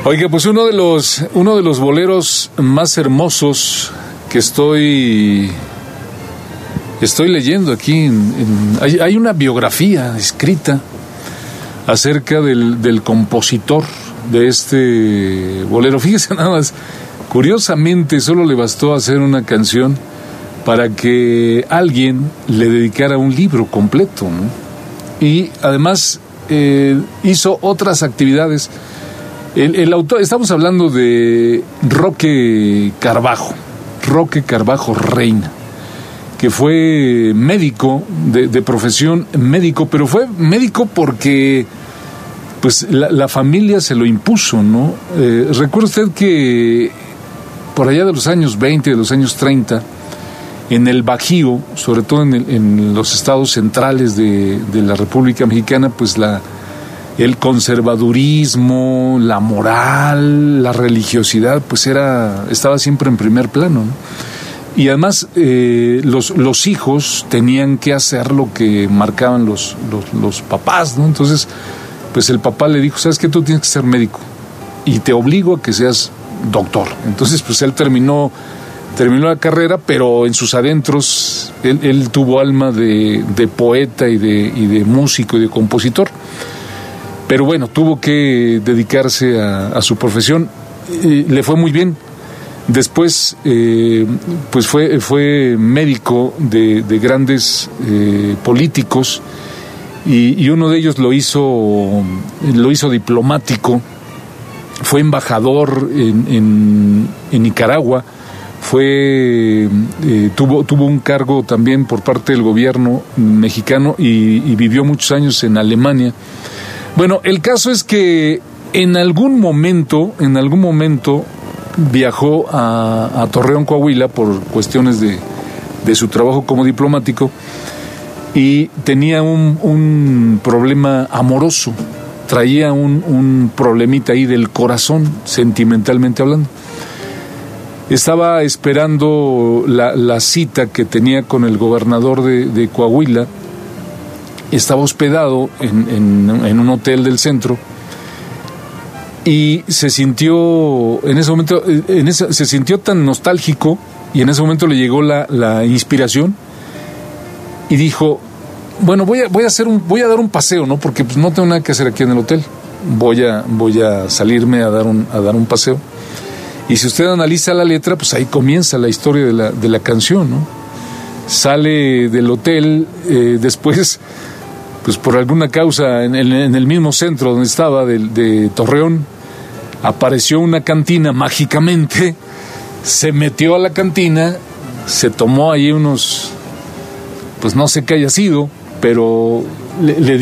Oiga, pues uno de los boleros más hermosos que estoy leyendo aquí, hay una biografía escrita acerca del compositor de este bolero. Fíjese nada más, curiosamente solo le bastó hacer una canción para que alguien le dedicara un libro completo, ¿no? Y además hizo otras actividades. El autor, estamos hablando de Roque Carbajo Reina, que fue médico, de profesión médico, pero fue médico porque pues la familia se lo impuso, ¿no? Recuerda usted que por allá de los años 20, de los años 30, en el Bajío, sobre todo en los estados centrales de la República Mexicana, pues el conservadurismo, la moral, la religiosidad, pues estaba siempre en primer plano, ¿no? Y además los hijos tenían que hacer lo que marcaban los papás, ¿no? Entonces, pues el papá le dijo, ¿sabes qué? Tú tienes que ser médico y te obligo a que seas doctor. Entonces, pues él terminó la carrera, pero en sus adentros él tuvo alma de poeta y de músico y de compositor. Pero bueno, tuvo que dedicarse a su profesión. Le fue muy bien. Después, pues fue médico de grandes políticos, y uno de ellos lo hizo diplomático. Fue embajador en Nicaragua. Tuvo un cargo también por parte del gobierno mexicano y vivió muchos años en Alemania. Bueno, el caso es que en algún momento viajó a Torreón, Coahuila, por cuestiones de su trabajo como diplomático, y tenía un problema amoroso, traía un problemita ahí del corazón, sentimentalmente hablando. Estaba esperando la cita que tenía con el gobernador de Coahuila. Estaba hospedado en un hotel del centro y se sintió en ese momento se sintió tan nostálgico, y en ese momento le llegó la inspiración y dijo, bueno, voy a dar un paseo, ¿no? Porque pues no tengo nada que hacer aquí en el hotel. Voy a salirme a dar un paseo. Y si usted analiza la letra, pues ahí comienza la historia de la canción, ¿no? Sale del hotel, después, pues por alguna causa, en el mismo centro donde estaba, de Torreón, apareció una cantina mágicamente, se metió a la cantina, se tomó ahí unos, pues no sé qué haya sido, pero le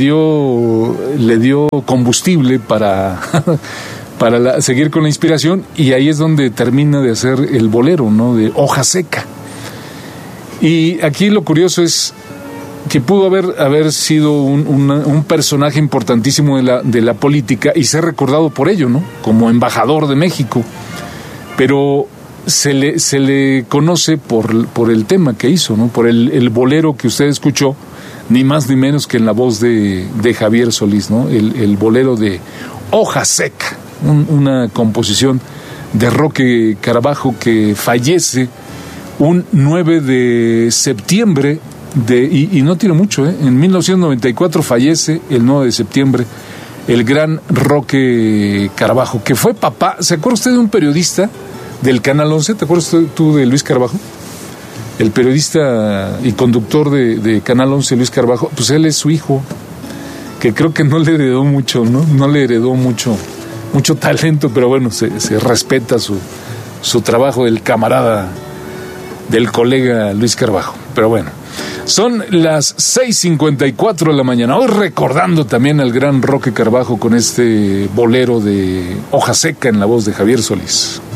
dio combustible para seguir con la inspiración, y ahí es donde termina de hacer el bolero, ¿no? De Hoja Seca. Y aquí lo curioso es que pudo haber sido un personaje importantísimo de la política y ser recordado por ello, ¿no? Como embajador de México. Pero se le conoce por el tema que hizo, ¿no? Por el bolero que usted escuchó, ni más ni menos que en la voz de Javier Solís, ¿no? El bolero de Hoja Seca, una composición de Roque Carbajo, que fallece un 9 de septiembre y no tiene mucho, en 1994 fallece el 9 de septiembre el gran Roque Carbajo, que fue papá. ¿Se acuerda usted de un periodista del Canal 11? ¿Te acuerdas tú de Luis Carbajo? El periodista y conductor de Canal 11, Luis Carbajo, pues él es su hijo, que creo que no le heredó mucho, ¿no? No le heredó mucho talento, pero bueno, se respeta su trabajo del camarada, del colega Luis Carbajo. Pero bueno, son las 6:54 de la mañana. Hoy recordando también al gran Roque Carbajo con este bolero de Hoja Seca en la voz de Javier Solís.